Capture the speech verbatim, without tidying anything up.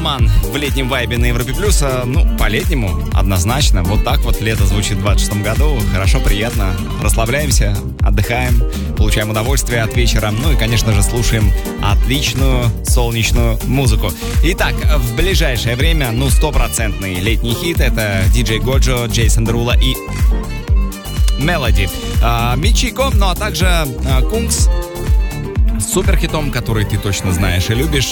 Меломан в летнем вайбе на Европе Плюс. Ну, по-летнему, однозначно. Вот так вот лето звучит в двадцать шестом году. Хорошо, приятно. Расслабляемся, отдыхаем, получаем удовольствие от вечера. Ну и, конечно же, слушаем отличную солнечную музыку. Итак, в ближайшее время, ну, стопроцентный летний хит. Это диджей Годжо, Джейсон Деруло и Мелоди. А, Мичико, ну а также а, Кункс. Суперхитом, который ты точно знаешь и любишь.